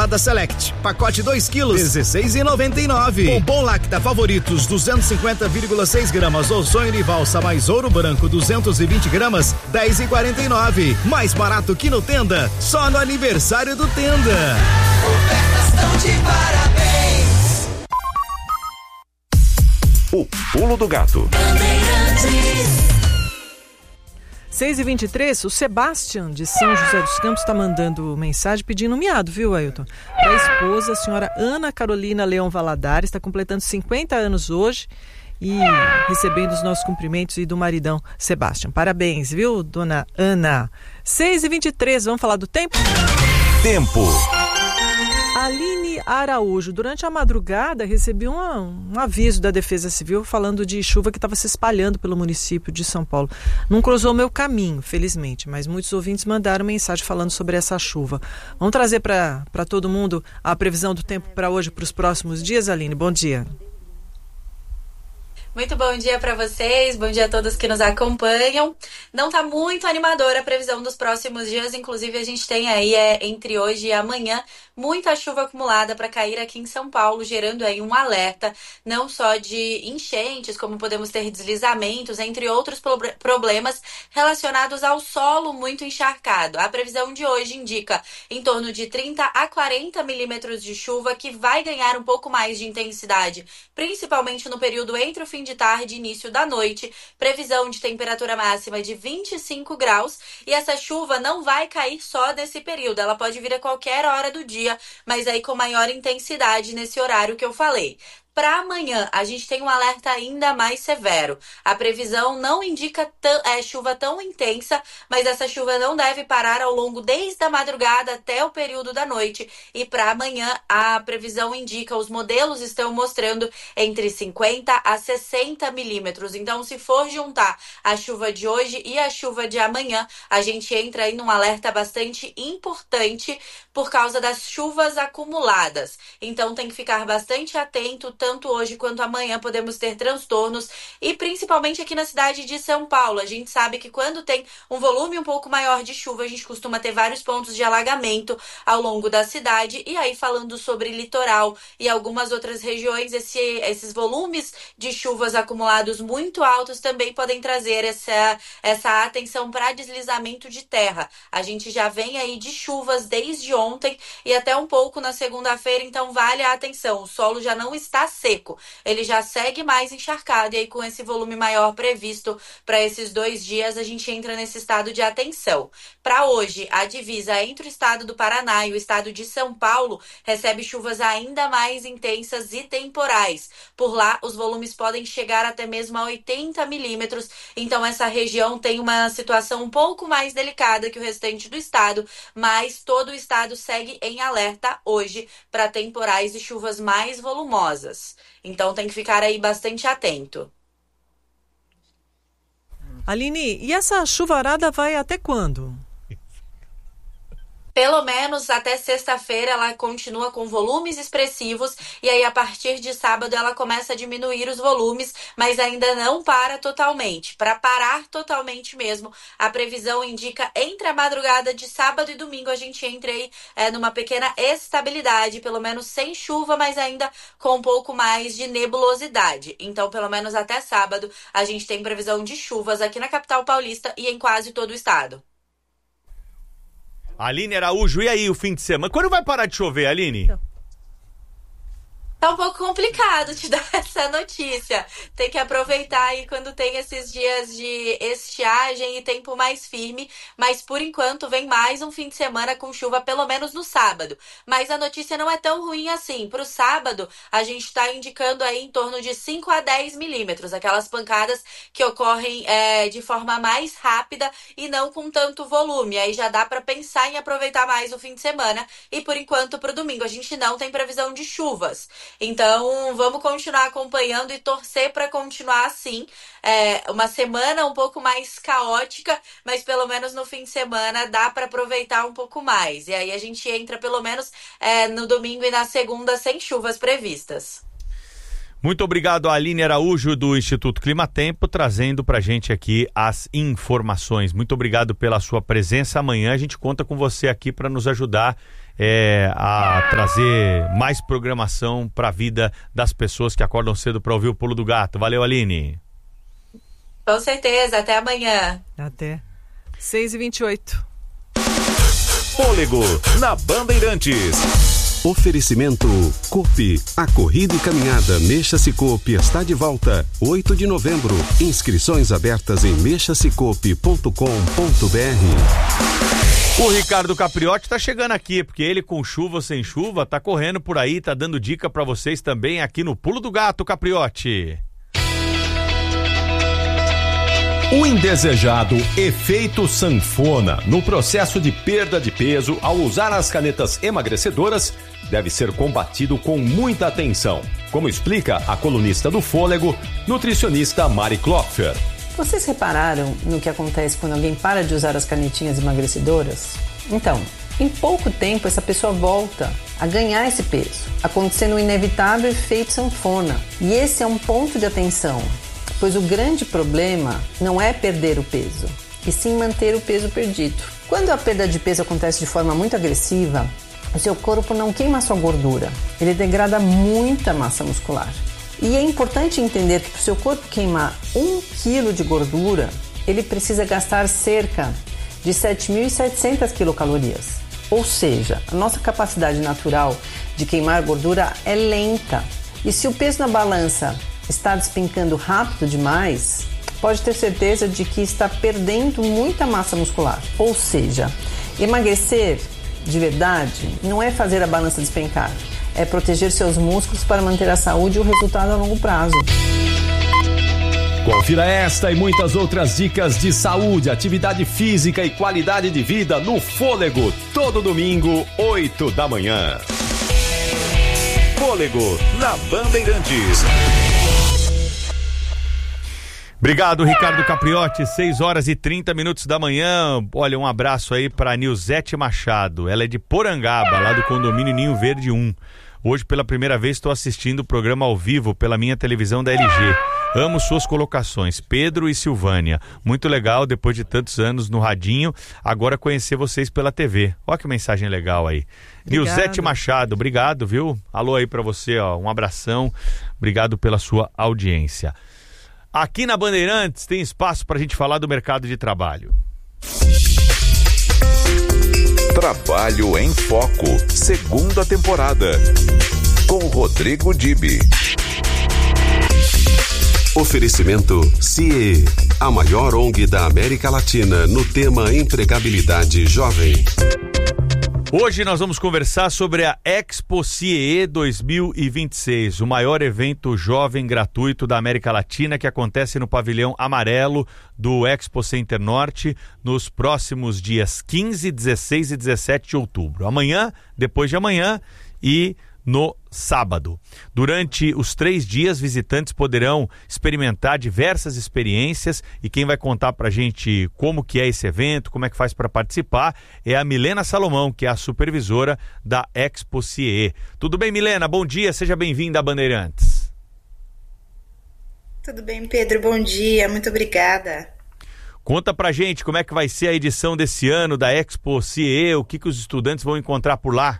Salada Select, pacote 2 quilos, R$16,99. Bombom Lacta Favoritos, 250,6 gramas ou sonho de valsa mais ouro branco, 220 gramas, R$10,49. Mais barato que no Tenda, só no aniversário do Tenda. Ofertas tão de parabéns. O Pulo do Gato. 6h23, o Sebastião de São José dos Campos está mandando mensagem pedindo um miado, viu, Ailton? Para a esposa, a senhora Ana Carolina Leão Valadares, está completando 50 anos hoje e recebendo os nossos cumprimentos, e do maridão Sebastião. Parabéns, viu, dona Ana? 6h23, vamos falar do tempo? Tempo. Aline Araújo, durante a madrugada recebi um aviso da Defesa Civil falando de chuva que estava se espalhando pelo município de São Paulo. Não cruzou meu caminho, felizmente, mas muitos ouvintes mandaram mensagem falando sobre essa chuva. Vamos trazer para todo mundo a previsão do tempo para hoje, para os próximos dias, Aline? Bom dia. Muito bom dia para vocês, bom dia a todos que nos acompanham. Não está muito animadora a previsão dos próximos dias, inclusive a gente tem aí entre hoje e amanhã muita chuva acumulada para cair aqui em São Paulo, gerando aí um alerta, não só de enchentes, como podemos ter deslizamentos, entre outros problemas relacionados ao solo muito encharcado. A previsão de hoje indica em torno de 30 a 40 milímetros de chuva, que vai ganhar um pouco mais de intensidade, principalmente no período entre o fim de tarde e início da noite. Previsão de temperatura máxima de 25 graus, e essa chuva não vai cair só nesse período, ela pode vir a qualquer hora do dia, mas aí com maior intensidade nesse horário que eu falei. Para amanhã, a gente tem um alerta ainda mais severo. A previsão não indica chuva tão intensa, mas essa chuva não deve parar ao longo desde a madrugada até o período da noite. E para amanhã, a previsão indica, os modelos estão mostrando entre 50 a 60 milímetros. Então, se for juntar a chuva de hoje e a chuva de amanhã, a gente entra aí num alerta bastante importante por causa das chuvas acumuladas. Então, tem que ficar bastante atento, tanto hoje quanto amanhã podemos ter transtornos, e principalmente aqui na cidade de São Paulo. A gente sabe que quando tem um volume um pouco maior de chuva, a gente costuma ter vários pontos de alagamento ao longo da cidade. E aí, falando sobre litoral e algumas outras regiões, esses volumes de chuvas acumulados muito altos também podem trazer essa atenção para deslizamento de terra. A gente já vem aí de chuvas desde ontem e até um pouco na segunda-feira, então vale a atenção. O solo já não está seco, ele já segue mais encharcado, e aí com esse volume maior previsto para esses 2 dias, a gente entra nesse estado de atenção. Para hoje, a divisa entre o estado do Paraná e o estado de São Paulo recebe chuvas ainda mais intensas e temporais. Por lá, os volumes podem chegar até mesmo a 80 milímetros, então essa região tem uma situação um pouco mais delicada que o restante do estado, mas todo o estado segue em alerta hoje para temporais e chuvas mais volumosas. Então tem que ficar aí bastante atento. Aline, e essa chuvarada vai até quando? Pelo menos até sexta-feira ela continua com volumes expressivos, e aí a partir de sábado ela começa a diminuir os volumes, mas ainda não para totalmente. Para parar totalmente mesmo, a previsão indica entre a madrugada de sábado e domingo a gente entra aí numa pequena estabilidade, pelo menos sem chuva, mas ainda com um pouco mais de nebulosidade. Então, pelo menos até sábado, a gente tem previsão de chuvas aqui na capital paulista e em quase todo o estado. Aline Araújo, e aí o fim de semana? Quando vai parar de chover, Aline? Tá um pouco complicado te dar essa notícia. Tem que aproveitar aí quando tem esses dias de estiagem e tempo mais firme. Mas por enquanto vem mais um fim de semana com chuva, pelo menos no sábado. Mas a notícia não é tão ruim assim. Pro sábado, a gente tá indicando aí em torno de 5 a 10 milímetros. Aquelas pancadas que ocorrem de forma mais rápida e não com tanto volume. Aí já dá pra pensar em aproveitar mais o fim de semana. E por enquanto, pro domingo, a gente não tem previsão de chuvas. Então, vamos continuar acompanhando e torcer para continuar assim. Uma semana um pouco mais caótica, mas pelo menos no fim de semana dá para aproveitar um pouco mais. E aí a gente entra pelo menos no domingo e na segunda sem chuvas previstas. Muito obrigado a Aline Araújo do Instituto Climatempo, trazendo pra gente aqui as informações. Muito obrigado pela sua presença. Amanhã a gente conta com você aqui para nos ajudar a trazer mais programação para a vida das pessoas que acordam cedo para ouvir o Pulo do Gato. Valeu, Aline. Com certeza, até amanhã. Até 6h28. Fôlego na Bandeirantes. Oferecimento Coop, a corrida e caminhada Mexa-se Coop está de volta, 8 de novembro. Inscrições abertas em mexasecoop.com.br. O Ricardo Capriotti tá chegando aqui, porque ele com chuva ou sem chuva tá correndo por aí, tá dando dica para vocês também aqui no Pulo do Gato, Capriotti. O indesejado efeito sanfona no processo de perda de peso ao usar as canetas emagrecedoras deve ser combatido com muita atenção, como explica a colunista do Fôlego, nutricionista Mari Klopfer. Vocês repararam no que acontece quando alguém para de usar as canetinhas emagrecedoras? Então, em pouco tempo essa pessoa volta a ganhar esse peso, acontecendo o inevitável efeito sanfona. E esse é um ponto de atenção, pois o grande problema não é perder o peso, e sim manter o peso perdido. Quando a perda de peso acontece de forma muito agressiva, o seu corpo não queima a sua gordura, ele degrada muita massa muscular. E é importante entender que para o seu corpo queimar 1 kg de gordura, ele precisa gastar cerca de 7.700 quilocalorias. Ou seja, a nossa capacidade natural de queimar gordura é lenta. E se o peso na balança está despencando rápido demais, pode ter certeza de que está perdendo muita massa muscular. Ou seja, emagrecer de verdade não é fazer a balança despencar, é proteger seus músculos para manter a saúde e o resultado a longo prazo. Confira esta e muitas outras dicas de saúde, atividade física e qualidade de vida no Fôlego, todo domingo, 8 da manhã. Fôlego na Bandeirantes. Obrigado, Ricardo Capriotti, 6h30 da manhã. Olha, um abraço aí para Nilzete Machado. Ela é de Porangaba, lá do condomínio Ninho Verde 1. Hoje, pela primeira vez, estou assistindo o programa ao vivo pela minha televisão da LG. Amo suas colocações, Pedro e Silvânia. Muito legal, depois de tantos anos no radinho, agora conhecer vocês pela TV. Olha que mensagem legal aí. Nilzete Machado, obrigado, viu? Alô aí para você, ó, um abração. Obrigado pela sua audiência. Aqui na Bandeirantes tem espaço para a gente falar do mercado de trabalho. Trabalho em Foco, segunda temporada, com Rodrigo Dibi. Oferecimento CIE, a maior ONG da América Latina no tema empregabilidade jovem. Hoje nós vamos conversar sobre a Expo CIE 2026, o maior evento jovem gratuito da América Latina que acontece no pavilhão amarelo do Expo Center Norte nos próximos dias 15, 16 e 17 de outubro. Amanhã, depois de amanhã e no sábado. Durante os 3 dias, visitantes poderão experimentar diversas experiências e quem vai contar pra gente como que é esse evento, como é que faz para participar, é a Milena Salomão, que é a supervisora da Expo CIE. Tudo bem, Milena? Bom dia, seja bem-vinda à Bandeirantes. Tudo bem, Pedro? Bom dia, muito obrigada. Conta pra gente como é que vai ser a edição desse ano da Expo CIE, o que os estudantes vão encontrar por lá.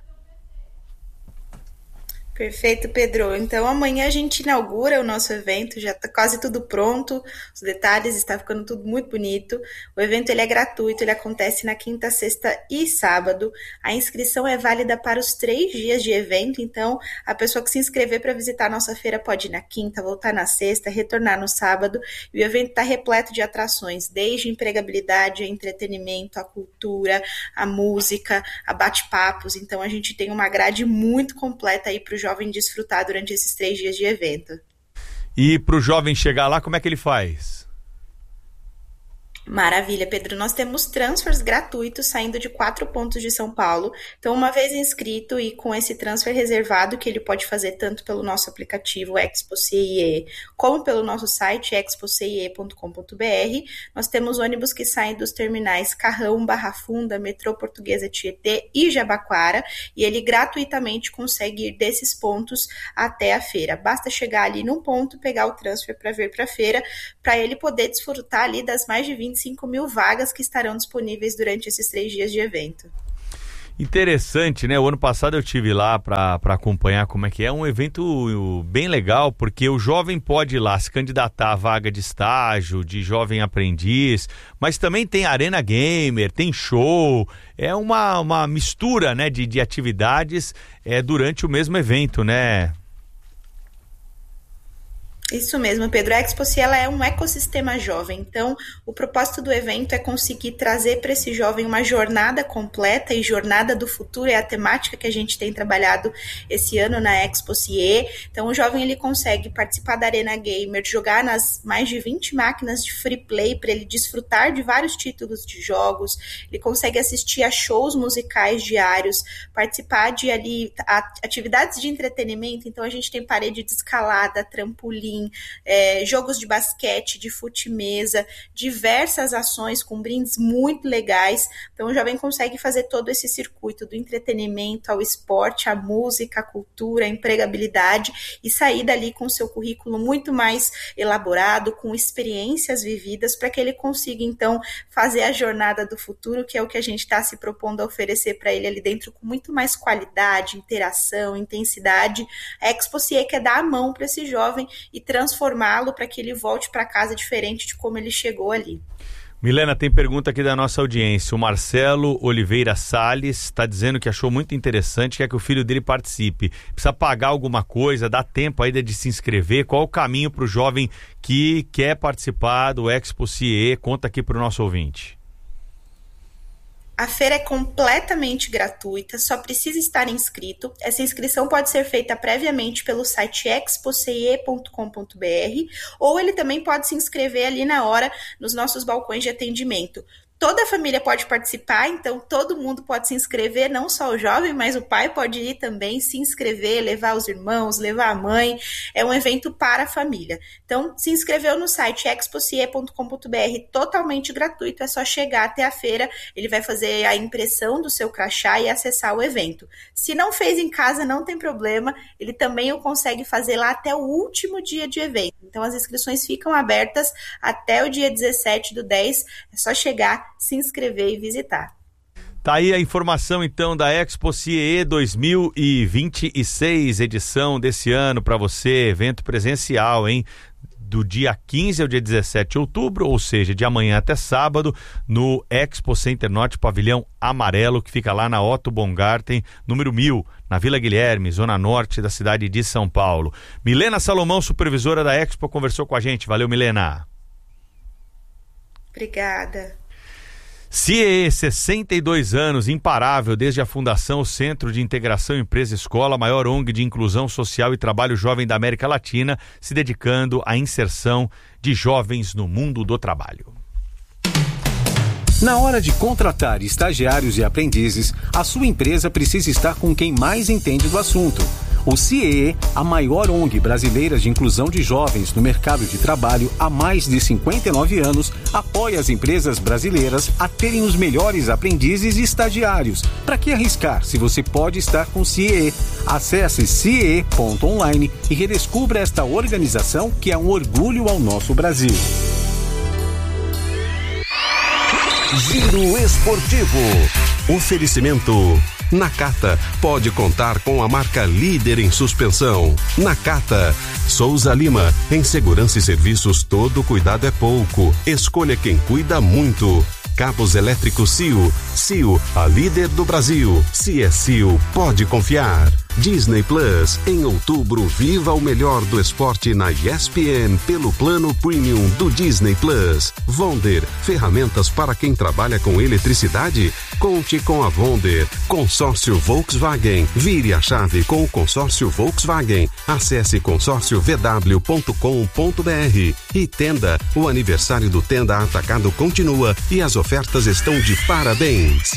Perfeito, Pedro. Então, amanhã a gente inaugura o nosso evento, já está quase tudo pronto, os detalhes, está ficando tudo muito bonito. O evento ele é gratuito, ele acontece na quinta, sexta e sábado. A inscrição é válida para os 3 dias de evento, então a pessoa que se inscrever para visitar a nossa feira pode ir na quinta, voltar na sexta, retornar no sábado. E o evento está repleto de atrações, desde empregabilidade, a entretenimento, a cultura, a música, a bate-papos. Então, a gente tem uma grade muito completa aí para o jovem desfrutar durante esses 3 dias de evento. E para o jovem chegar lá, como é que ele faz? Maravilha, Pedro. Nós temos transfers gratuitos saindo de 4 pontos de São Paulo. Então, uma vez inscrito e com esse transfer reservado, que ele pode fazer tanto pelo nosso aplicativo Expo-CIE, como pelo nosso site expocie.com.br, nós temos ônibus que saem dos terminais Carrão, Barra Funda, Metrô Portuguesa Tietê e Jabaquara, e ele gratuitamente consegue ir desses pontos até a feira. Basta chegar ali num ponto, pegar o transfer para vir para a feira, para ele poder desfrutar ali das mais de 25 mil vagas que estarão disponíveis durante esses 3 dias de evento. Interessante, né? O ano passado eu tive lá para acompanhar como é que é. Um evento bem legal, porque o jovem pode ir lá se candidatar à vaga de estágio, de jovem aprendiz, mas também tem arena gamer, tem show, é uma mistura, né, de atividades durante o mesmo evento, né? Isso mesmo, Pedro. A Expo-CIE, ela é um ecossistema jovem, então o propósito do evento é conseguir trazer para esse jovem uma jornada completa, e jornada do futuro é a temática que a gente tem trabalhado esse ano na Expo-CIE. Então o jovem ele consegue participar da Arena Gamer, jogar nas mais de 20 máquinas de free play para ele desfrutar de vários títulos de jogos, ele consegue assistir a shows musicais diários, participar de ali atividades de entretenimento. Então a gente tem parede de escalada, trampolim, jogos de basquete, de fute-mesa, diversas ações com brindes muito legais. Então o jovem consegue fazer todo esse circuito do entretenimento ao esporte, à música, à cultura, à empregabilidade, e sair dali com o seu currículo muito mais elaborado, com experiências vividas, para que ele consiga então fazer a jornada do futuro, que é o que a gente está se propondo a oferecer para ele ali dentro, com muito mais qualidade, interação, intensidade. A Expo-CIE quer dar a mão para esse jovem e transformá-lo para que ele volte para casa diferente de como ele chegou ali. Milena, tem pergunta aqui da nossa audiência. O Marcelo Oliveira Salles está dizendo que achou muito interessante, quer que o filho dele participe. Precisa pagar alguma coisa? Dá tempo ainda de se inscrever? Qual o caminho para o jovem que quer participar do Expo-CIE? Conta aqui para o nosso ouvinte. A feira é completamente gratuita, só precisa estar inscrito. Essa inscrição pode ser feita previamente pelo site expocie.com.br, ou ele também pode se inscrever ali na hora nos nossos balcões de atendimento. Toda a família pode participar, então todo mundo pode se inscrever, não só o jovem, mas o pai pode ir também, se inscrever, levar os irmãos, levar a mãe. É um evento para a família. Então, se inscreveu no site expocie.com.br, totalmente gratuito, é só chegar até a feira, ele vai fazer a impressão do seu crachá e acessar o evento. Se não fez em casa, não tem problema, ele também o consegue fazer lá até o último dia de evento. Então, as inscrições ficam abertas até o dia 17/10, é só chegar, se inscrever e visitar. Tá aí a informação então da Expo-CIE 2026, edição desse ano para você, evento presencial, hein? Do dia 15 ao dia 17 de outubro, ou seja, de amanhã até sábado, no Expo Center Norte, pavilhão amarelo, que fica lá na Otto Bongarten, número 1000, na Vila Guilherme, zona norte da cidade de São Paulo. Milena Salomão, supervisora da Expo, conversou com a gente. Valeu, Milena. Obrigada. CIE, 62 anos, imparável desde a fundação, o Centro de Integração Empresa-Escola, maior ONG de inclusão social e trabalho jovem da América Latina, se dedicando à inserção de jovens no mundo do trabalho. Na hora de contratar estagiários e aprendizes, a sua empresa precisa estar com quem mais entende do assunto. O CIE, a maior ONG brasileira de inclusão de jovens no mercado de trabalho há mais de 59 anos, apoia as empresas brasileiras a terem os melhores aprendizes e estagiários. Para que arriscar se você pode estar com o CIE? Acesse cie.online e redescubra esta organização que é um orgulho ao nosso Brasil. Giro Esportivo. Oferecimento. Nakata pode contar com a marca líder em suspensão. Nakata. Souza Lima. Em segurança e serviços, todo cuidado é pouco. Escolha quem cuida muito. Cabos elétricos CIO. CIO, a líder do Brasil. Se é CIO, pode confiar. Disney Plus. Em outubro, viva o melhor do esporte na ESPN pelo plano Premium do Disney Plus. Wonder, ferramentas para quem trabalha com eletricidade? Conte com a Wonder. Consórcio Volkswagen. Vire a chave com o consórcio Volkswagen. Acesse consórciovw.com.br. E Tenda, o aniversário do Tenda Atacado continua e as ofertas estão de parabéns.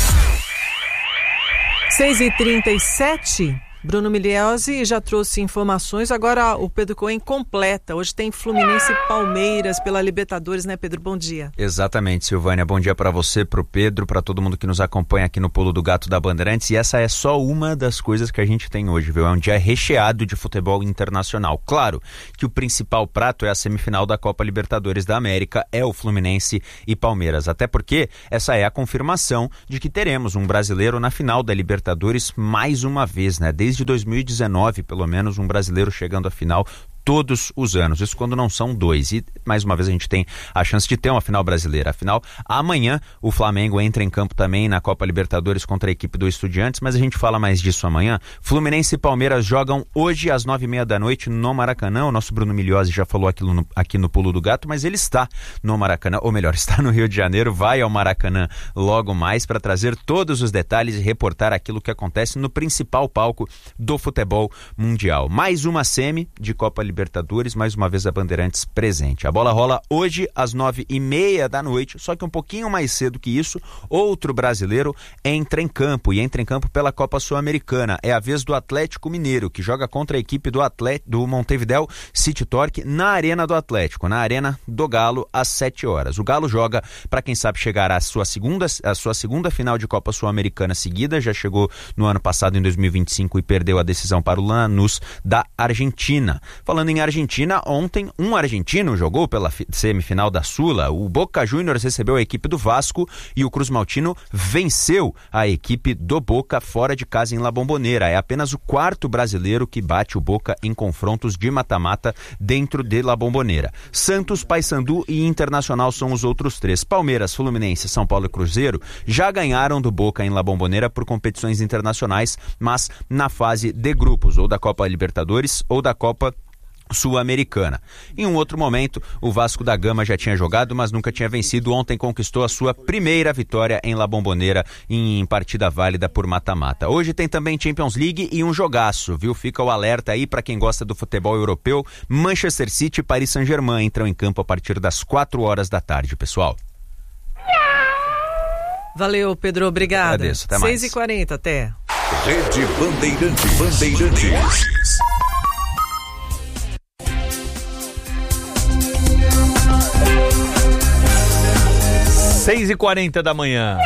6h37, Bruno Migliozzi já trouxe informações, agora o Pedro Cohen completa. Hoje tem Fluminense e Palmeiras pela Libertadores, né, Pedro? Bom dia. Exatamente, Silvânia. Bom dia para você, para o Pedro, para todo mundo que nos acompanha aqui no Pulo do Gato da Bandeirantes. E essa é só uma das coisas que a gente tem hoje, viu? É um dia recheado de futebol internacional. Claro que o principal prato é a semifinal da Copa Libertadores da América, é o Fluminense e Palmeiras. Até porque essa é a confirmação de que teremos um brasileiro na final da Libertadores mais uma vez, né? Desde 2019, pelo menos, um brasileiro chegando à final todos os anos, isso quando não são dois, e mais uma vez a gente tem a chance de ter uma final brasileira. Afinal, amanhã o Flamengo entra em campo também na Copa Libertadores contra a equipe do Estudiantes, mas a gente fala mais disso amanhã. Fluminense e Palmeiras jogam hoje às 9h30 da noite no Maracanã. O nosso Bruno Migliozzi já falou aqui no Pulo do Gato, mas ele está no Maracanã, ou melhor, está no Rio de Janeiro, vai ao Maracanã logo mais para trazer todos os detalhes e reportar aquilo que acontece no principal palco do futebol mundial. Mais uma semi de Copa Libertadores, mais uma vez a Bandeirantes presente. A bola rola hoje às 9h30 da noite, só que um pouquinho mais cedo que isso, outro brasileiro entra em campo, e entra em campo pela Copa Sul-Americana. É a vez do Atlético Mineiro, que joga contra a equipe do Montevideo City Torque na Arena do Atlético, na Arena do Galo, às 7 horas. O Galo joga, para quem sabe, chegar à sua segunda final de Copa Sul-Americana seguida, já chegou no ano passado, em 2025, e perdeu a decisão para o Lanús da Argentina. Falando em Argentina, ontem um argentino jogou pela semifinal da Sula. O Boca Juniors recebeu a equipe do Vasco e o Cruz Maltino venceu a equipe do Boca fora de casa em La Bombonera. É apenas o quarto brasileiro que bate o Boca em confrontos de mata-mata dentro de La Bombonera. Santos, Paysandu e Internacional são os outros três. Palmeiras, Fluminense, São Paulo e Cruzeiro já ganharam do Boca em La Bombonera por competições internacionais, mas na fase de grupos, ou da Copa Libertadores ou da Copa Sul-Americana. Em um outro momento, o Vasco da Gama já tinha jogado, mas nunca tinha vencido. Ontem conquistou a sua primeira vitória em La Bombonera em partida válida por mata-mata. Hoje tem também Champions League e um jogaço, viu? Fica o alerta aí para quem gosta do futebol europeu. Manchester City e Paris Saint-Germain entram em campo a partir das 4 horas da tarde, pessoal. Valeu, Pedro, obrigada. Agradeço, até mais. 6h40, até. Rede Bandeirantes. 6h40 da manhã.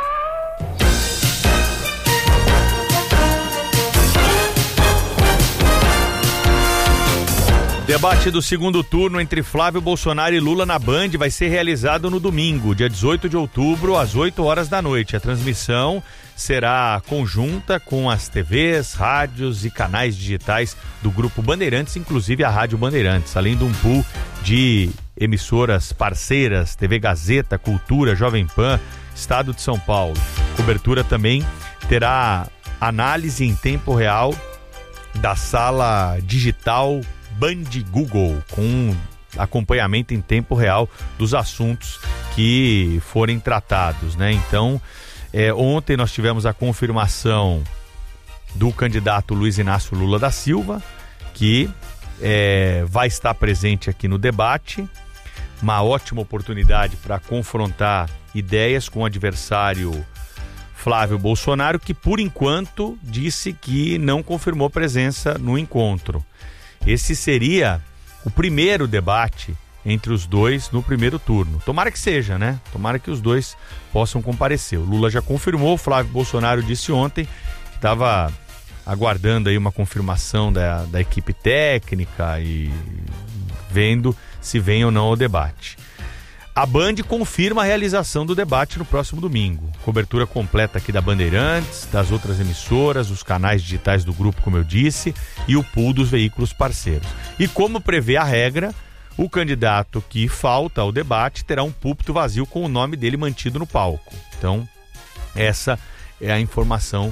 Debate do segundo turno entre Flávio Bolsonaro e Lula na Band vai ser realizado no domingo, dia 18 de outubro, às 8 horas da noite. A transmissão será conjunta com as TVs, rádios e canais digitais do Grupo Bandeirantes, inclusive a Rádio Bandeirantes, além de um pool de emissoras parceiras, TV Gazeta, Cultura, Jovem Pan, Estado de São Paulo. Cobertura também terá análise em tempo real da sala digital Band Google, com acompanhamento em tempo real dos assuntos que forem tratados, né? Então, ontem nós tivemos a confirmação do candidato Luiz Inácio Lula da Silva, que vai estar presente aqui no debate. Uma ótima oportunidade para confrontar ideias com o adversário Flávio Bolsonaro, que por enquanto disse que não confirmou presença no encontro. Esse seria o primeiro debate entre os dois no primeiro turno. Tomara que seja, né? Tomara que os dois possam comparecer. O Lula já confirmou, o Flávio Bolsonaro disse ontem que estava aguardando aí uma confirmação da equipe técnica e vendo se vem ou não ao debate. A Band confirma a realização do debate no próximo domingo. Cobertura completa aqui da Bandeirantes, das outras emissoras, os canais digitais do grupo, como eu disse, e o pool dos veículos parceiros. E como prevê a regra, o candidato que falta ao debate terá um púlpito vazio com o nome dele mantido no palco. Então, essa é a informação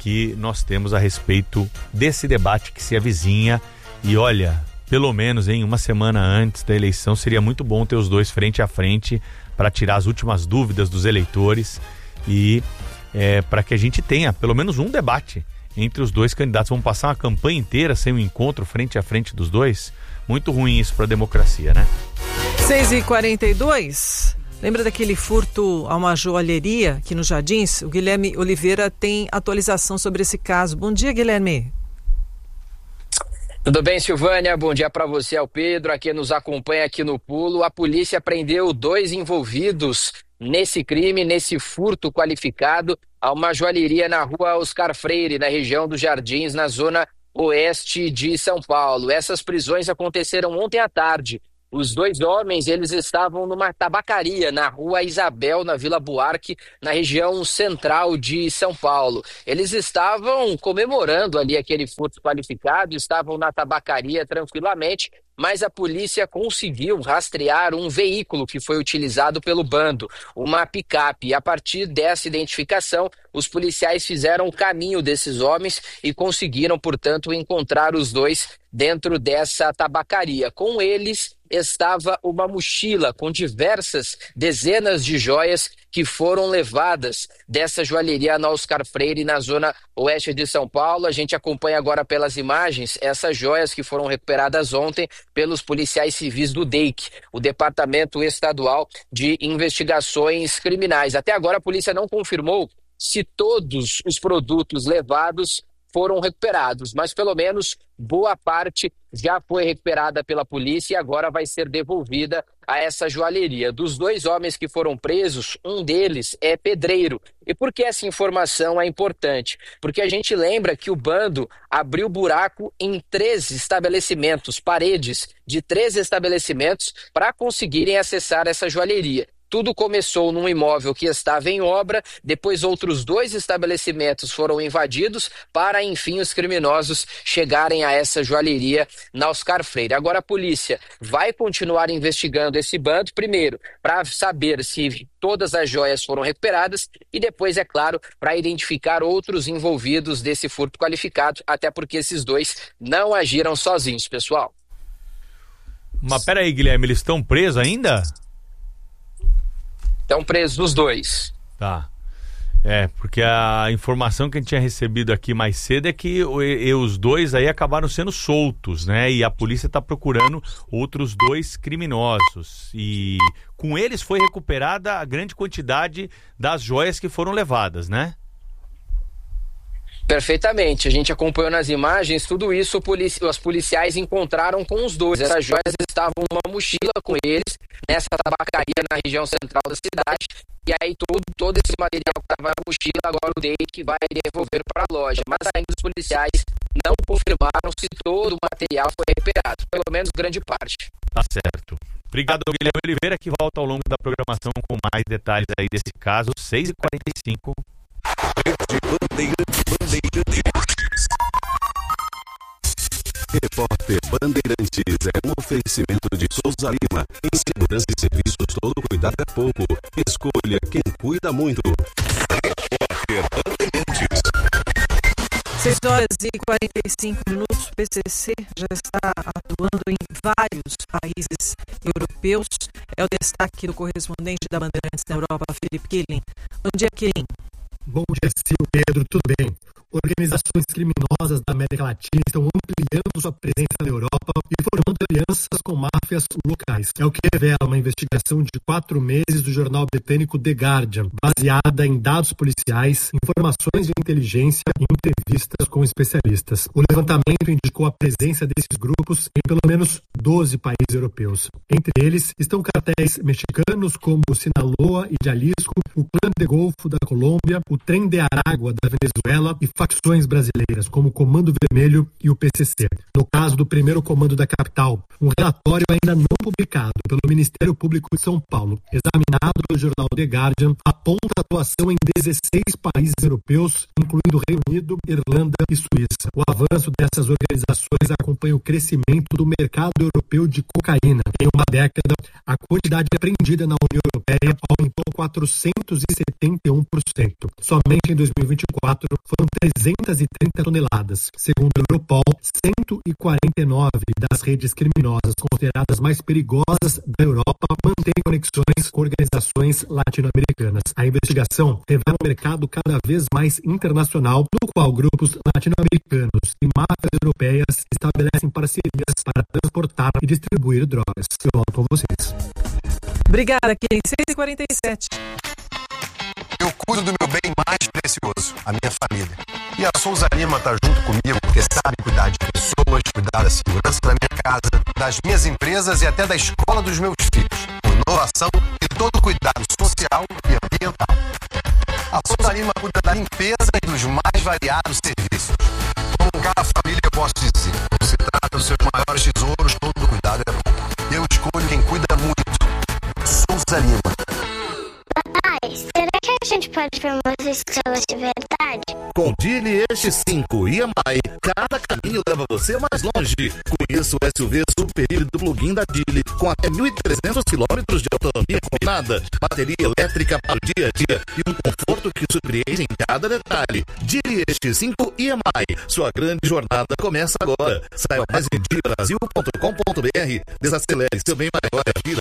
que nós temos a respeito desse debate que se avizinha. E olha, pelo menos em uma semana antes da eleição seria muito bom ter os dois frente a frente para tirar as últimas dúvidas dos eleitores e para que a gente tenha pelo menos um debate entre os dois candidatos. Vamos passar uma campanha inteira sem um encontro frente a frente dos dois? Muito ruim isso para a democracia, né? 6h42. Lembra daquele furto a uma joalheria aqui nos Jardins? O Guilherme Oliveira tem atualização sobre esse caso. Bom dia, Guilherme. Tudo bem, Silvânia? Bom dia para você, ao Pedro, aqui nos acompanha aqui no Pulo. A polícia prendeu 2 envolvidos nesse crime, nesse furto qualificado a uma joalheria na rua Oscar Freire, na região dos Jardins, na zona oeste de São Paulo. Essas prisões aconteceram ontem à tarde. Os 2 homens, eles estavam numa tabacaria na rua Isabel, na Vila Buarque, na região central de São Paulo. Eles estavam comemorando ali aquele furto qualificado, estavam na tabacaria tranquilamente, mas a polícia conseguiu rastrear um veículo que foi utilizado pelo bando, uma picape. E a partir dessa identificação, os policiais fizeram o caminho desses homens e conseguiram, portanto, encontrar os 2 dentro dessa tabacaria. Com eles estava uma mochila com diversas dezenas de joias que foram levadas dessa joalheria na Oscar Freire, na zona oeste de São Paulo. A gente acompanha agora pelas imagens essas joias que foram recuperadas ontem pelos policiais civis do DEIC, o Departamento Estadual de Investigações Criminais. Até agora a polícia não confirmou se todos os produtos levados foram recuperados, mas pelo menos boa parte já foi recuperada pela polícia e agora vai ser devolvida a essa joalheria. Dos 2 homens que foram presos, um deles é pedreiro. E por que essa informação é importante? Porque a gente lembra que o bando abriu buraco em 3 estabelecimentos, paredes de 3 estabelecimentos para conseguirem acessar essa joalheria. Tudo começou num imóvel que estava em obra, depois outros 2 estabelecimentos foram invadidos para, enfim, os criminosos chegarem a essa joalheria na Oscar Freire. Agora a polícia vai continuar investigando esse bando, primeiro, para saber se todas as joias foram recuperadas e depois, é claro, para identificar outros envolvidos desse furto qualificado, até porque esses 2 não agiram sozinhos, pessoal. Mas peraí, Guilherme, eles estão presos ainda? Estão presos os 2. Tá. Porque a informação que a gente tinha recebido aqui mais cedo é que os 2 aí acabaram sendo soltos, né? E a polícia está procurando outros 2 criminosos. E com eles foi recuperada a grande quantidade das joias que foram levadas, né? Perfeitamente, a gente acompanhou nas imagens, tudo isso os policiais encontraram com os 2. Essas joias estavam numa mochila com eles, nessa tabacaria na região central da cidade, e aí todo esse material que estava na mochila, agora o DEIC vai devolver para a loja, mas ainda os policiais não confirmaram se todo o material foi recuperado, pelo menos grande parte. Tá certo. Obrigado, Guilherme Oliveira, que volta ao longo da programação com mais detalhes aí desse caso. 6h45. Repórter Bandeirantes é um oferecimento de Souza Lima. Em segurança e serviços, todo cuidado é pouco. Escolha quem cuida muito. Repórter Bandeirantes. 6h45. O PCC já está atuando em vários países europeus. É o destaque do correspondente da Bandeirantes na Europa, Felipe Killing. Bom dia, Killing. Bom dia, Silvio, Pedro, tudo bem? Organizações criminosas da América Latina estão ampliando sua presença na Europa e formando alianças com máfias locais. É o que revela uma investigação de 4 meses do jornal britânico The Guardian, baseada em dados policiais, informações de inteligência e entrevistas com especialistas. O levantamento indicou a presença desses grupos em pelo menos 12 países europeus. Entre eles estão cartéis mexicanos como o Sinaloa e Jalisco, o Clã de Golfo da Colômbia, o Trem de Aragua da Venezuela e facções brasileiras como o Comando Vermelho e o PCC. No caso do primeiro comando da capital, um relatório ainda não publicado pelo Ministério Público de São Paulo, examinado pelo jornal The Guardian, aponta a atuação em 16 países europeus, incluindo Reino Unido, Irlanda e Suíça. O avanço dessas organizações acompanha o crescimento do mercado europeu de cocaína. Em uma década, a quantidade apreendida na União Europeia aumentou 471%. Somente em 2024 foram 330 toneladas. Segundo o Europol, 149 das redes criminosas consideradas mais perigosas da Europa mantêm conexões com organizações latino-americanas. A investigação revela um mercado cada vez mais internacional, no qual grupos latino-americanos e máfias europeias estabelecem parcerias para transportar e distribuir drogas. Eu volto com vocês. Obrigada, Kim. 6h47. Eu cuido do meu bem mais precioso, a minha família. E a Souza Lima está junto comigo porque sabe cuidar de pessoas, cuidar da segurança da minha casa, das minhas empresas e até da escola dos meus filhos. Com inovação e todo cuidado social e ambiental. A Souza Lima cuida da limpeza e dos mais variados serviços. Como cada família eu posso dizer, quando se trata dos seus maiores tesouros, todo cuidado é bom. Eu escolho quem cuida muito. Souza Lima. Papai, será que a gente pode ver umas estrelas de verdade? Com Geely X5 e EMI, cada caminho leva você mais longe. Conheça o SUV super híbrido plug-in da Geely, com até 1.300 km de autonomia combinada, bateria elétrica para o dia a dia e um conforto que surpreende em cada detalhe. Geely X5 e EMI, sua grande jornada começa agora. Saiba mais em dibrasil.com.br. Desacelere seu bem maior, a vida